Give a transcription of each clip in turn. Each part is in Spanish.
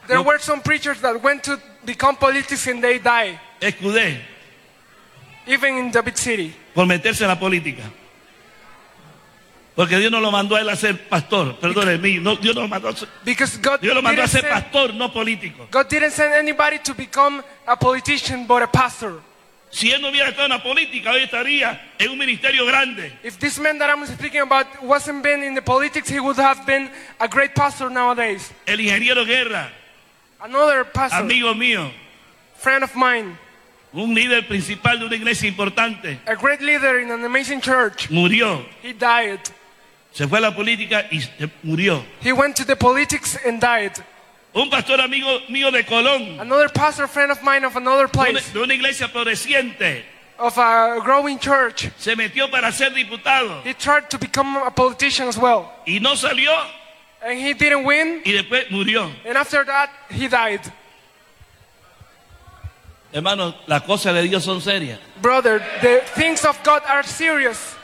There were some preachers that went to become politics and they died. Escudé Even in David City. por meterse en la política. Porque Dios no lo mandó a él a ser pastor. Perdónenme, no, Dios no lo mandó a ser, Because God Dios lo mandó a didn't ser send, pastor, no político. God didn't send anybody to become a politician but a pastor. Si él no hubiera estado en la política, hoy estaría en un ministerio grande. If this man that I'm speaking about wasn't been in the politics, he would have been a great pastor nowadays. El ingeniero Guerra, Another pastor, amigo mío, friend of mine, un líder principal de una iglesia importante, a great leader in an amazing church. murió. He died. Se fue a la política y murió. He went to the politics and died. Un pastor amigo mío de Colón, Another pastor friend of mine of another place, de una iglesia floreciente, of a growing church. se metió para ser diputado He tried to become a politician as well. y no salió And he didn't win. y después murió. And after that, he died. Hermanos, las cosas de Dios son serias. Brother, the things of God are serious.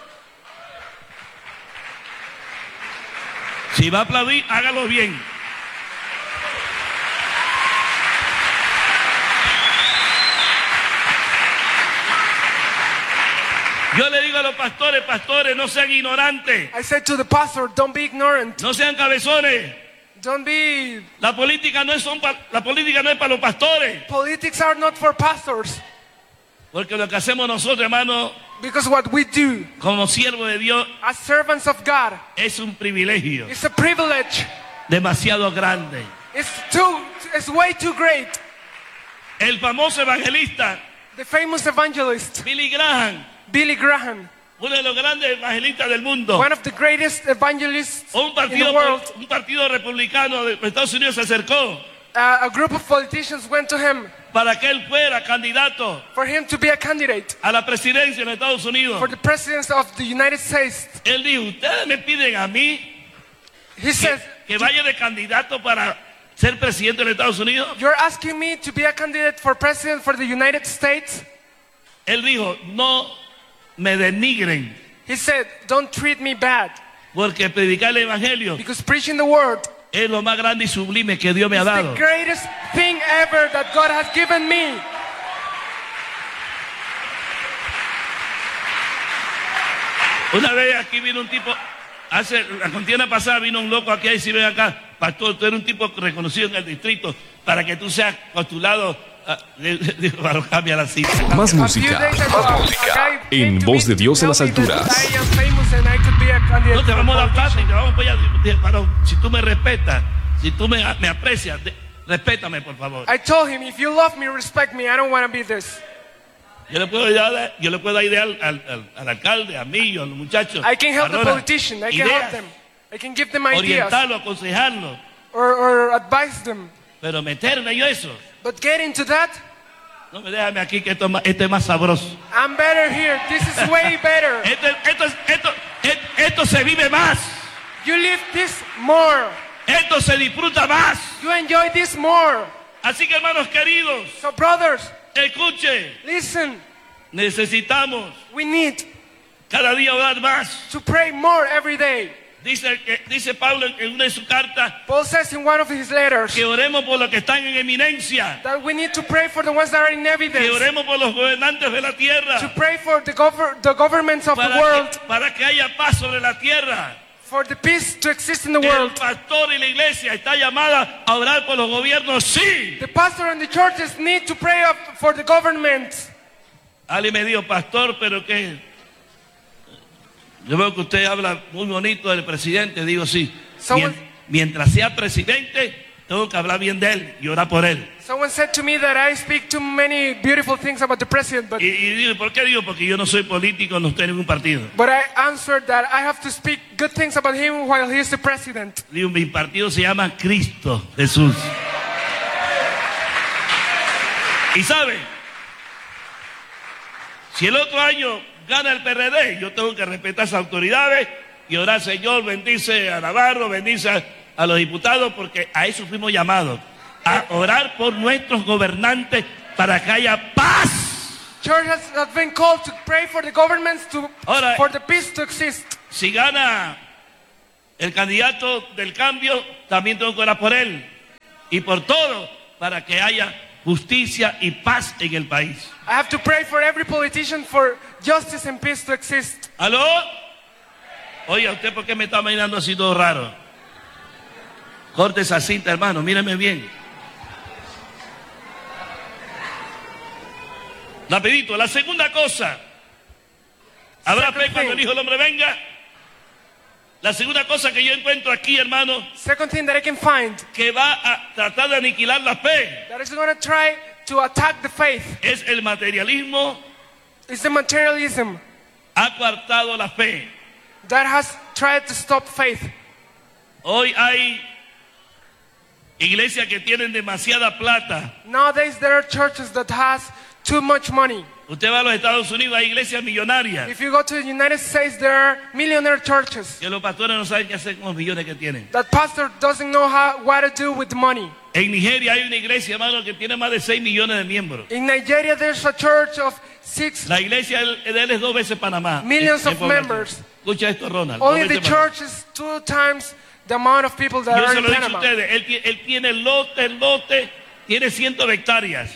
Si va a aplaudir, hágalo bien. Yo le digo a los pastores, pastores, no sean ignorantes, I said to the pastor, don't be ignorant. no sean cabezones. Don't be... La política no es para los pastores, Politics are not for pastors. porque lo que hacemos nosotros, hermanos, Because what we do como siervos de Dios, as servants of God es un privilegio is a privilege. demasiado grande. It's way too great. El famoso evangelista The famous evangelist, Billy Graham, Billy Graham, uno de los grandes evangelistas del mundo, one of the greatest evangelists un in the world, partido republicano de Estados Unidos se acercó a group of politicians went to him para que él fuera candidato for him to be a candidate a la presidencia en Estados Unidos. for the presidency of the United States. Él dijo, ustedes me piden a mí He says, que vaya de candidato para ser presidente de Estados Unidos. you're asking me to be a candidate for president for the United States? Él dijo, no me denigren, He said, don't treat me bad, porque predicar el evangelio because preaching the word es lo más grande y sublime que Dios me ha is the dado. greatest thing ever that God has given me. Una vez aquí vino un tipo, la contienda pasada vino un loco aquí y dice, ven acá, pastor, tú eres un tipo reconocido en el distrito para que tú seas postulado. Dijo, cambia la cita. Más música, en Voz de Dios en las alturas. No te vamos a dar plata y te vamos a apoyar. Varón, si tú me respetas, si tú me aprecias, respétame por favor. I told him, if you love me, respect me. I don't want to be this. Yo le puedo dar idea al alcalde, a mí, a los muchachos. I can help the Arona, politician. I can ideas, help them. I can give them ideas orientarlo, aconsejarlo. or advise them. Pero meterme yo eso. But get into that, No me déjame aquí que esto es más sabroso. I'm better here. This is way better. Esto se vive más. You live this more. Esto se disfruta más. You enjoy this more. Así que hermanos queridos, So brothers, escuche, listen. necesitamos We need cada día orar más. to pray more every day. Dice Pablo en una de sus cartas Paul says in one of his letters que oremos por los que están en eminencia, that we need to pray for the ones that are in que evidence. oremos por los gobernantes de la To tierra, pray for the governments of the world. para que haya paz sobre la tierra. For the peace to exist in the El world. pastor y la iglesia está llamada a orar por los gobiernos, sí. The pastor and the churches need to pray for the government. Ali me dijo, pastor, pero qué. Yo veo que usted habla muy bonito del presidente. Digo, sí. Mientras sea presidente, tengo que hablar bien de él y orar por él. Someone said to me that I speak too many beautiful things about the president, but Y digo, ¿por qué digo? Porque yo no soy político, no estoy en ningún partido. I answered that I have to speak good things about him while he is the president. Digo, mi partido se llama Cristo Jesús. Y sabe, si el otro año gana el PRD, yo tengo que respetar a esas autoridades y orar, Señor, bendice a Navarro, bendice a los diputados, porque a eso fuimos llamados, a orar por nuestros gobernantes para que haya paz. Church has been called to pray for the governments Ahora, for the peace to exist. Si gana el candidato del cambio, también tengo que orar por él. y por todo para que haya justicia y paz en el país. I have to pray for every politician for justice and peace to exist. ¿Aló? Oye, ¿usted por qué me está mirando así todo raro? Corte esa cinta, hermano, míreme bien. Rapidito, la segunda cosa. ¿Habrá fe cuando el Hijo del Hombre venga? La segunda cosa que yo encuentro aquí, hermano, Second thing that I can find que va a tratar de aniquilar la fe, that is going to try to attack the faith es el materialismo. is the materialism Ha coartado la fe. that has tried to stop faith. Hoy hay iglesias que tienen demasiada plata. Nowadays there are churches that has too much money. Usted va a los Estados Unidos, hay iglesias millonarias. If you go to the United States, there are millionaire churches Que los pastores no saben qué hacer con los millones que tienen. that pastor doesn't know what to do with the money. En Nigeria hay una iglesia, hermano, que tiene más de 6 millones de miembros. In Nigeria, there's a church of 6 La iglesia de él es 2 veces Panamá. millions en of población. members. Escucha esto, Ronald. Only 2 the veces Panamá. church is 2 times the amount of people that Yo are se in lo he dicho a Panama. ustedes, él tiene lote, tiene cientos de hectáreas.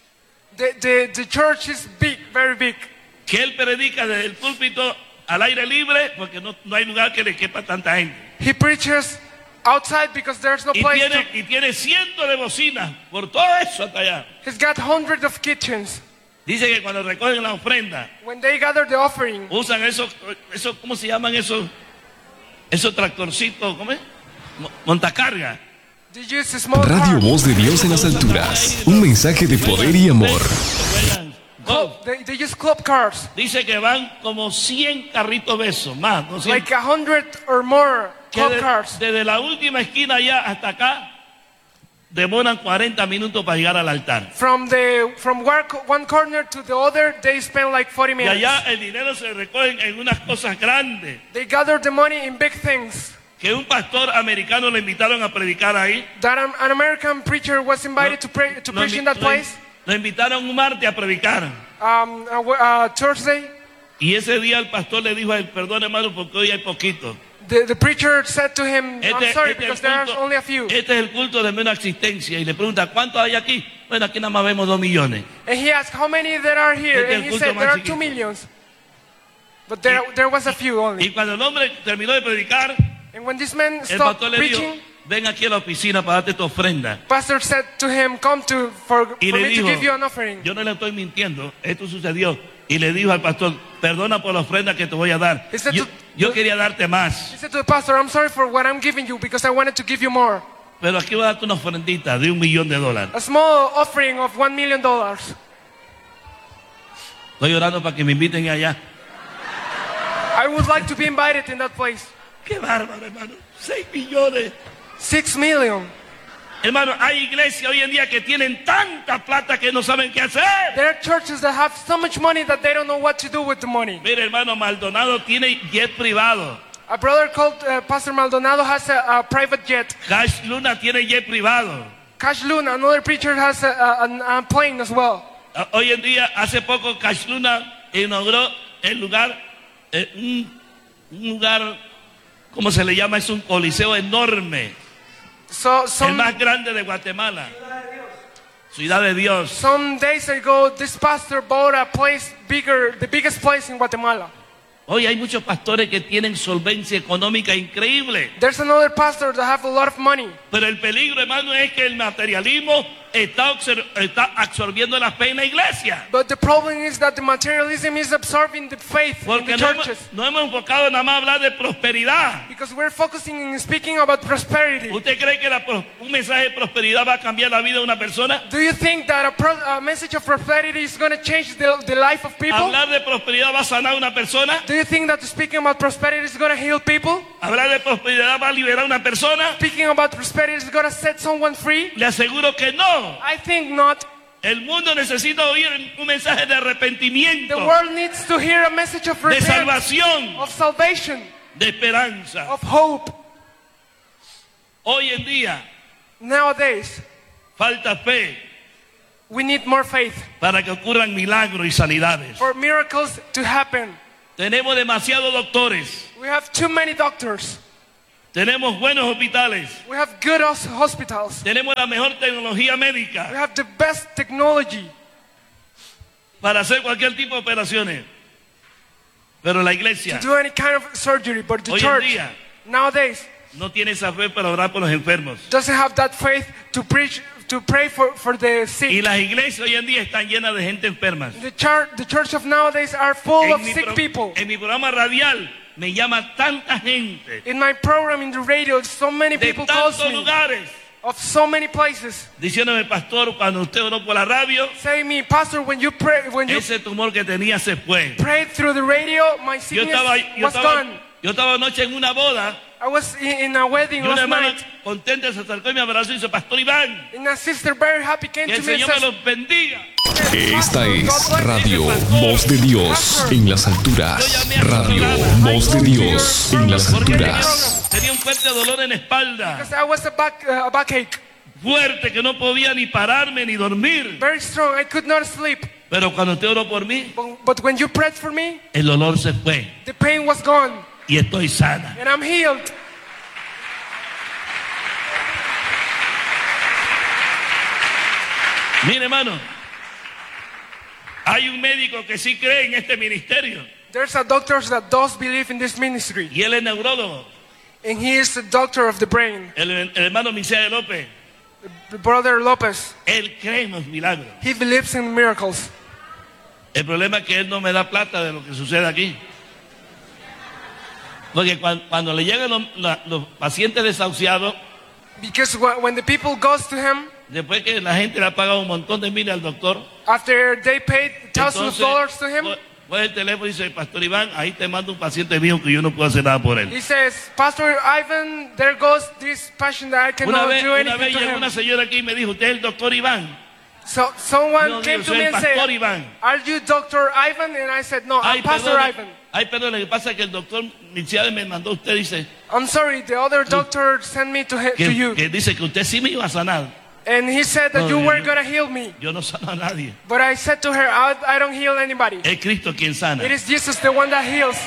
The church is big, very big. Que él predica desde el púlpito al aire libre, porque no hay lugar que le quepa tanta gente. He preaches outside because there's no Y place to. tiene cientos de bocinas por todo eso hasta allá. He's got hundreds of kitchens. Dice que cuando recogen la ofrenda, When they gather the offering, usan esos, ¿cómo se llaman esos tractorcitos? ¿Cómo es? Montacarga. they use a small Radio car. Voz de Dios en las alturas. Un mensaje de poder y amor. Juegan golf. They use club cars. Dice que van como 100 carritos de esos, más, 200. Like 100 or more Que club cars. desde la última esquina allá hasta acá, demoran 40 minutos para llegar al altar. From one corner to the other, they spend like 40 Y minutes. allá el dinero se recoge en unas cosas grandes. They gather the money in big things. Que un pastor americano le invitaron a predicar ahí. That an American preacher was invited to preach in that place. Lo invitaron un martes a predicar. Thursday. Y ese día el pastor le dijo a él, perdón hermano, porque hoy hay poquito. The preacher said to him, I'm sorry es because el there's culto- only a few. Este es el culto de menos existencia. Y le pregunta, ¿cuántos hay aquí? Bueno, aquí nada más vemos 2 millones. And he asked how many there are here. Este es And el he culto said más there are chiquito. 2 millions. But there was a few only. Y cuando el hombre terminó de predicar, And when this man el stopped pastor le dijo, preaching, ven aquí a la oficina para darte tu ofrenda. pastor said to him, come for Y le me to dijo, give you an offering. yo no le estoy mintiendo, esto sucedió. Y le dijo al pastor, perdona por la ofrenda que te voy a dar. He said Yo quería darte más, He said to the pastor, I'm sorry for what I'm giving you because I wanted to give you more. pero aquí voy a darte una ofrendita de $1 millón. A small offering of $1 million. Estoy orando para que me inviten allá. I would like to be invited in that place. Qué bárbaro, hermano. 6 millones. 6 million. Hermano, hay iglesias hoy en día que tienen tanta plata que no saben qué hacer. There are churches that have so much money that they don't know what to do with the money. Mire, hermano, Maldonado tiene jet privado. A brother called Pastor Maldonado has a private jet. Cash Luna tiene jet privado. Cash Luna, another preacher, has a plane as well. Hoy en día, hace poco, Cash Luna inauguró el lugar, un lugar, ¿cómo se le llama? Es un coliseo enorme. El más grande de Guatemala. Ciudad de Dios. Some days ago, this pastor bought a place bigger, the biggest place in Guatemala. Hoy hay muchos pastores que tienen solvencia económica increíble. There's another pastor that have a lot of money. Pero el peligro, hermano, es que el materialismo está absorbiendo la fe en la iglesia. But the problem is that the materialism is absorbing the faith in Porque the churches. no hemos enfocado nada más a hablar de prosperidad. Because we're focusing on speaking about prosperity. ¿Usted cree que un mensaje de prosperidad va a cambiar la vida de una persona? Do you think that a message of prosperity is going to change the life of people? ¿Hablar de prosperidad va a sanar a una persona? Do you think that speaking about prosperity is going to heal people? ¿Hablar de prosperidad va a liberar a una persona? Speaking about prosperity is going to set someone free? Le aseguro que no. I think not. El mundo necesita oír un mensaje de arrepentimiento, The world needs to hear a message of de repentance, salvación, of salvation, de esperanza. of hope. Hoy en día Nowadays, falta fe we need more faith para que ocurran milagros y sanidades. for miracles to happen. Tenemos demasiados doctores, We have too many doctors, Tenemos buenos hospitales. We have good hospitals. Tenemos la mejor tecnología We médica have the best technology para hacer cualquier tipo de operaciones. Pero la to iglesia do any kind of surgery. But the hoy en church día nowadays no tiene esa fe para orar por los enfermos. doesn't have that faith to pray for the Y sick. las iglesias hoy en día están llenas de gente enferma. The church of nowadays are full of sick people. En mi programa radial me llama tanta gente In my program in the radio, so many de people calls tantos me lugares of so many places. diciéndome, pastor, cuando usted oró por la radio, Say me, Pastor, when you ese tumor que tenía se fue. prayed through the radio, my sickness was gone. Yo estaba anoche en una boda I was in a wedding y una last hermana night, contenta se acercó y me abrazó y dice, Pastor Iván, and a sister very happy came que el to me and Señor me said, los bendiga. Esta es Radio Voz de Dios en las alturas. Radio Voz de Dios en las Porque alturas. tenía un fuerte dolor en la espalda, because I was a backache, fuerte, que no podía ni pararme ni dormir. very strong. I could not sleep. Pero cuando usted oró por mí, But when you prayed for me, el dolor se fue the pain was gone, y estoy sana. and I'm healed. Mire, hermano, hay un médico que sí cree en este ministerio There's a doctor that does believe in this ministry, y él es neurólogo, and he is a doctor of the brain, el hermano Misael López. Brother Lopez. Él cree en los milagros. He believes in miracles. El problema es que él no me da plata de lo que sucede aquí. Porque cuando le llegan los pacientes desahuciados, Because when the people goes to him, después que la gente le ha pagado un montón de miles al doctor, after they paid thousands of entonces dollars to him, coge el teléfono y dice, Pastor Iván, ahí te mando un paciente mío que yo no puedo hacer nada por él. he says, Pastor Ivan, there goes this patient that I cannot do Una anything vez to llegó him. una señora aquí y me dijo, ¿usted es el doctor Iván? So someone No, came digo, to soy me el and said, Pastor Iván. are you Dr. Ivan? And I said, no, I'm Pastor Ivan. Perdón, lo que pasa es que el doctor Misael me mandó a usted, dice, I'm sorry, the other doctor sent me to you. que dice que usted sí me iba a sanar. And he said that No, you yo were no. going to heal me. Yo no sano a nadie. But I said to her, I don't heal anybody. Es Cristo quien sana. It is Jesus, the one that heals.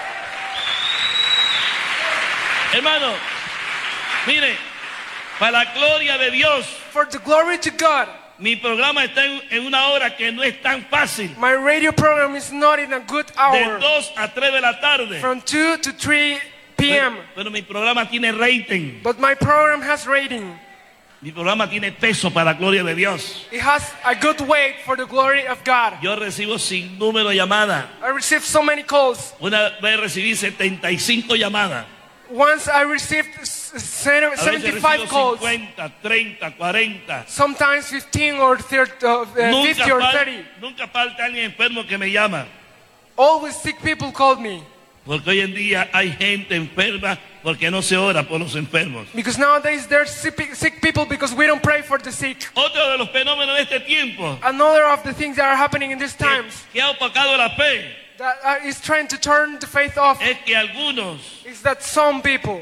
Hermano, mire, para la gloria de Dios, For the glory to God, mi programa está en una hora que no es tan fácil. my radio program is not in a good De hour. 2 a 3 de la tarde. From 2 to 3 p.m. Pero mi programa tiene rating. But my program has rating. Mi programa tiene peso para la gloria de Dios. It has a good weight for the glory of God. Yo recibo sin número de llamadas. I received so many calls. Una vez recibí 75 llamadas. Once I received A veces 75 recibo calls. 50, 30, 40. Sometimes 15 or 30, 50 or 30. Nunca falta alguien enfermo que me llama. Always sick people called me. Porque hoy en día hay gente enferma porque no se ora por los enfermos. Because nowadays there's sick people because we don't pray for the sick. Otro de los fenómenos de este tiempo Another of the things that are happening in these times que ha opacado la fe that is trying to turn the faith off es que algunos is that some people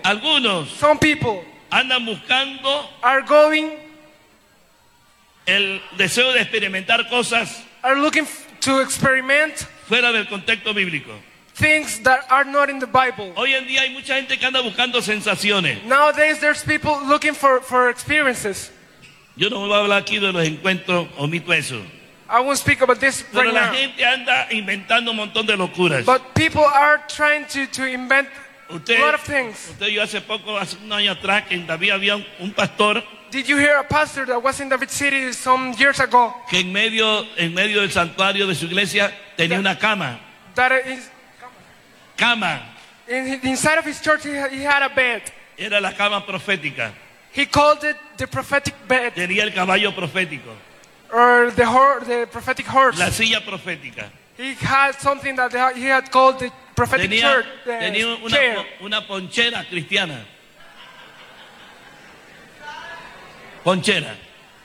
andan buscando are going, el deseo de experimentar cosas are looking to experiment fuera del contexto bíblico. things that are not in the Bible. Hoy en día hay mucha gente que anda buscando sensaciones. Nowadays there's people looking for experiences. Yo no voy a hablar aquí de los encuentros, omito eso. I won't speak about this Pero right la now. gente anda inventando un montón de locuras. But people are trying to invent Usted, a lot of things. usted yo hace un año atrás, que en David había un pastor Did you hear a pastor that was in David City some years ago que en medio del santuario de su iglesia tenía una cama. that is, inside of his church he had a bed. Era la cama profética. He called it the prophetic bed Tenía el caballo profético. or the prophetic horse. La silla profética. He had something that he had called the prophetic Tenía chair. una ponchera cristiana. Ponchera.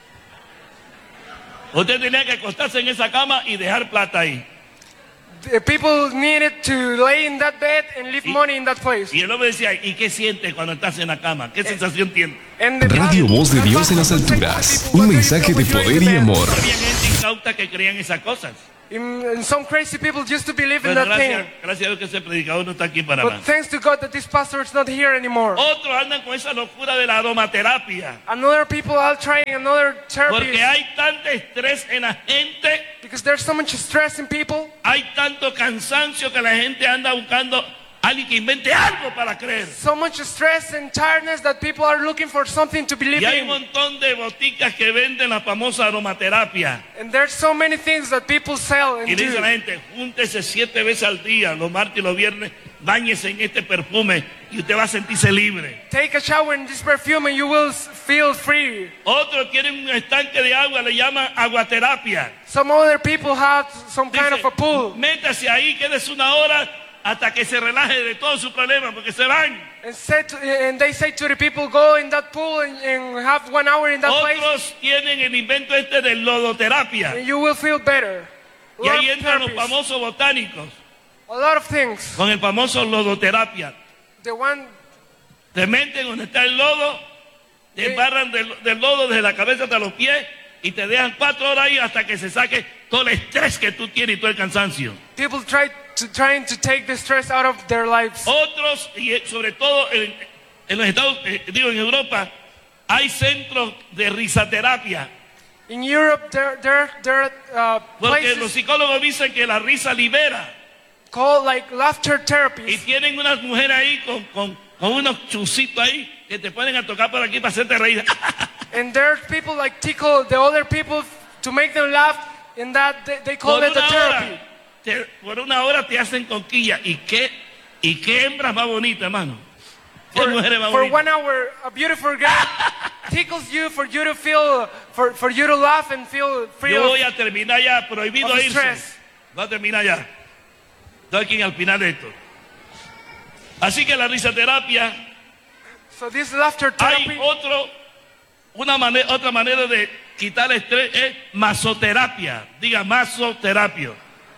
Usted tenía que acostarse en esa cama y dejar plata ahí. The people needed to lay in that bed and leave money in that place. Y el hombre decía, ¿y qué siente cuando estás en la cama? ¿Qué sensación tiene? And the Radio Voz de Dios en las alturas. Un mensaje de poder y amor. Había gente incauta que creían esas cosas. And some crazy people used to believe in Bueno, that thing. gracias a Dios que ese predicador no está aquí en Panamá. But thanks to God that this pastor is not here anymore. Otros andan con esa locura de la aromaterapia. Another people are trying another therapy Porque hay tanto estrés en la gente, because there's so much stress in people. hay tanto cansancio que la gente anda buscando alguien que invente algo para creer. So much stress and tiredness that people are looking for something to believe Y hay un in. montón de boticas que venden la famosa aromaterapia. And there's so many things that people sell and Y dice do. la gente, júntese 7 veces al día, los martes y los viernes, báñese en este perfume y usted va a sentirse libre. Take a shower in this perfume and you will feel free. Otros quieren un estanque de agua, le llaman aguaterapia. Some other people have some kind of Dice, a pool. métase ahí, quédese 1 hora hasta que se relaje de todos sus problemas, porque se van. And they say to the people, go in that pool and have 1 hour in that place Otros tienen el invento este de lodoterapia. and you will feel better. A Y lot ahí of entran los therapies, famosos botánicos a lot of things. con el famoso lodoterapia. The one, Te meten donde está el lodo, te embarran del lodo desde la cabeza hasta los pies y te dejan 4 horas ahí hasta que se saque todo el estrés que tú tienes y todo el cansancio. people trying to take the stress out of their lives. Otros, y sobre todo en los Estados digo en Europa, hay centros de risaterapia. In Europe, there are Porque los places psicólogos dicen que la risa libera. called like laughter Y therapies. tienen unas mujeres ahí con unos chusitos ahí que te ponen a tocar por aquí para hacerte reír. And there's people like tickle the other people to make them laugh, and that they call it a therapy. Por 1 hora te hacen conquilla. ¿Y qué hembras más bonitas, hermano? ¿Qué mujeres más For bonitas? 1 hour, a beautiful girl tickles you for you to feel, for you to laugh and feel free Yo of. voy a terminar ya, prohibido of irse. stress. Voy a terminar ya. Estoy aquí al final de esto. Así que la risaterapia, So this laughter hay therapy, otra manera de quitar el estrés es masoterapia. Diga masoterapia.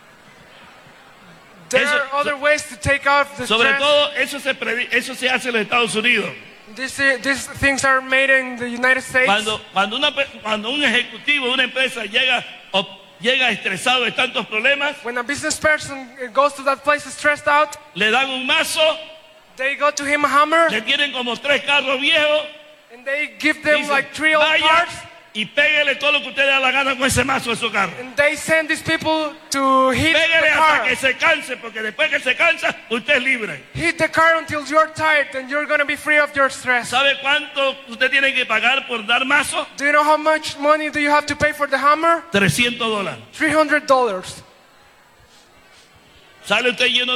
there eso- are other ways to take out the Sobre stress. todo eso se hace en los Estados Unidos. These things are made in the United States. Cuando un ejecutivo de una empresa llega estresado de tantos problemas, When a business person goes to that place stressed out, le dan un mazo, they go to him a hammer le tienen como 3 carros viejos, and they give them dicen, like 3 old vaya cars, y péguele todo lo que usted le da la gana con ese mazo de su carro. and they send these people to hit Péguele the hasta car. que se canse, porque después que se cansa, usted es libre. Hit the car until you're tired and you're going to be free of your stress. ¿Sabe cuánto usted tiene que pagar por dar mazo? Do you know how much money do you have to pay for the hammer? $300. $300. Sale usted lleno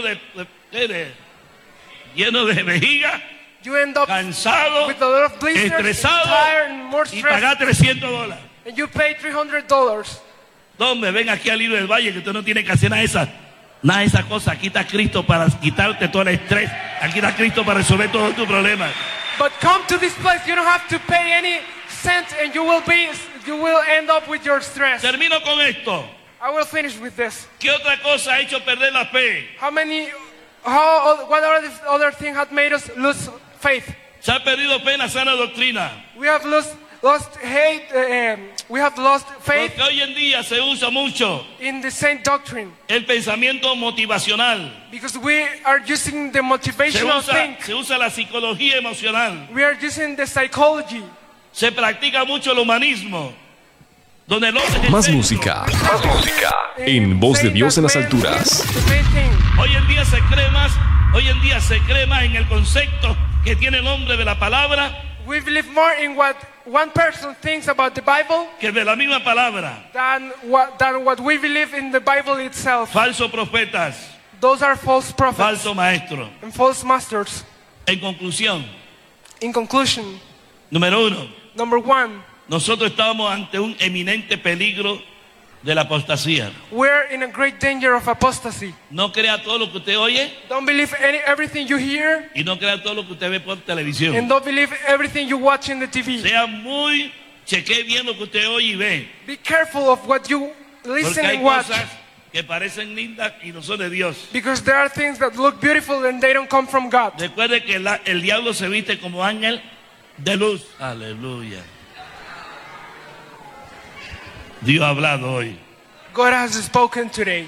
de vejiga, You end up cansado, with a lot of blisters, and estresado tired, and more y stress. pagar $300. And you pay $300. Hombre, ven aquí al Libro del Valle que usted no tiene que hacer nada de esas cosas. Aquí está Cristo para quitarte todo el estrés. Aquí está Cristo para resolver todos tus problemas. But come to this place. You don't have to pay any cent, and you will end up with your stress. Termino con esto. I will finish with this. ¿Qué otra cosa ha hecho perder la fe? What other thing had made us lose faith? Se ha perdido fe en la sana doctrina. We have lost hate. We have lost faith Porque hoy en día se usa mucho in the same doctrine el pensamiento motivacional. because we are using the motivational thing. Se usa la psicología emocional. We are using the psychology. Se practica mucho el humanismo. Donde el hombre es el Más centro. música. En Voz de Dios en las alturas. Hoy en día se cree más en el concepto que tiene el hombre de la palabra We believe more in what one person thinks about the Bible que de la misma palabra. than what we believe in the Bible itself. Falsos profetas, Those are false prophets falsos maestros. and false masters. En conclusión, In conclusion, número 1, number one, nosotros estábamos ante un eminente peligro de la apostasía. we're in a great danger of apostasy. No crea todo lo que usted oye Don't believe everything you hear, y no crea todo lo que usted ve por televisión. and don't believe everything you watch in the TV. Chequee bien lo que usted oye y ve. Be careful of what you Porque listen hay and watch, cosas que parecen lindas y no son de Dios. because there are things that look beautiful and they don't come from God. Recuerde que el diablo se viste como ángel de luz. Aleluya. Dios ha hablado hoy. God has spoken today.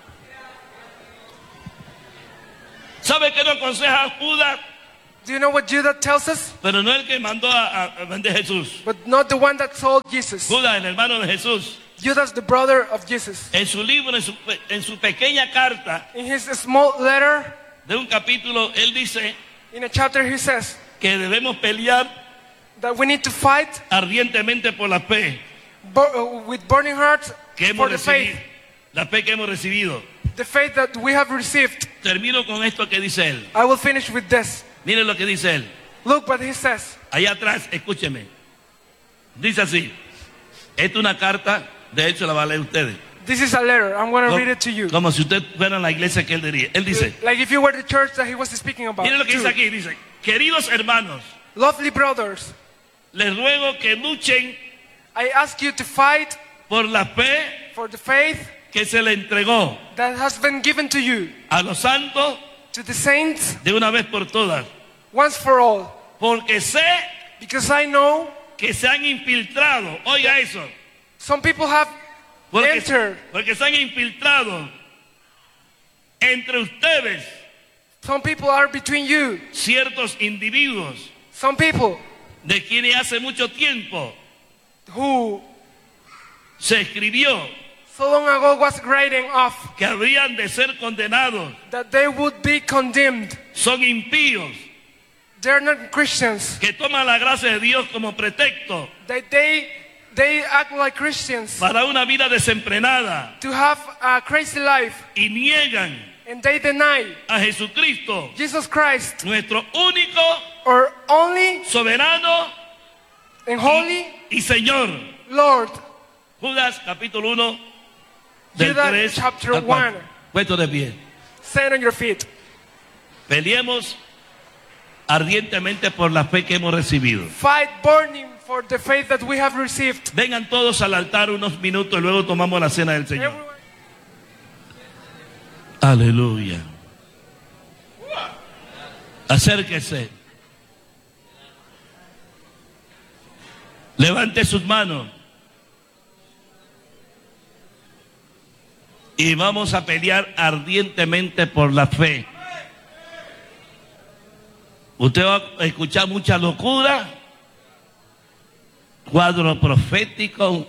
¿Sabe qué nos aconseja Judas? Do you know what Judas tells us? Pero no el que mandó a vender Jesús. But not the one that sold Jesus. Judas, el hermano de Jesús. Judas, the brother of Jesus. En su libro, en su pequeña carta In his small letter, de un capítulo, él dice in a chapter, he says que debemos pelear that we need to fight ardientemente por la fe with burning hearts que hemos for the recibido. faith. La fe que hemos recibido. The faith that we have received. Termino con esto que dice él. I will finish with this. Miren lo que dice él. Look what he says. Allá atrás, escúcheme. Dice así. Esta es una carta, de hecho la va a leer ustedes. This is a letter. I'm going to read it to you. Como si usted fuera en la iglesia que él diría. Él dice. Like if you were the church that he was speaking about. Miren lo que dice Too. aquí. Dice, queridos hermanos, Lovely brothers, les ruego que luchen I ask you to fight por la fe for the faith que se le entregó that has been given to you, a los santos to the saints, de una vez por todas. once for all. Porque sé Because I know que se han infiltrado. Oiga eso. some people have entered, Porque se han infiltrado entre ustedes some people are between you, ciertos individuos some people de quienes hace mucho tiempo who se escribió so long ago was writing off que habrían de ser condenados. that they would be condemned. Son impíos They're not Christians. que toman la gracia de Dios como pretexto That they act like Christians para una vida desenfrenada to have a crazy life, y niegan and they deny a Jesucristo, Jesus Christ, nuestro único, or only soberano and holy y Señor. Lord. Judas capítulo 1 del Judas 3 chapter al 4. 1. Puesto de pie. Stand on your feet. Peleemos ardientemente por la fe que hemos recibido. Fight burning for the faith that we have received. Vengan todos al altar unos minutos y luego tomamos la cena del Señor. Everyone, Aleluya. Acérquese. Levante sus manos. Y vamos a pelear ardientemente por la fe. Usted va a escuchar mucha locura, cuadro profético.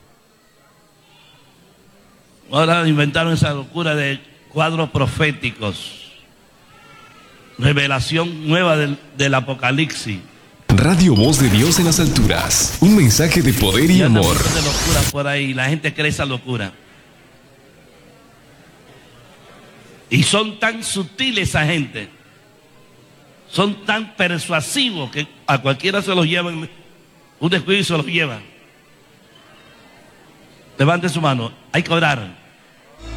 Ahora inventaron esa locura de cuadros proféticos. Revelación nueva del Apocalipsis. Radio Voz de Dios en las alturas. Un mensaje de poder y Ya anda amor. mucho de locura por ahí, la gente cree esa locura. Y son tan sutiles esa gente. Son tan persuasivos que a cualquiera se los llevan. Un descuido y se los lleva. Levante su mano. Hay que orar.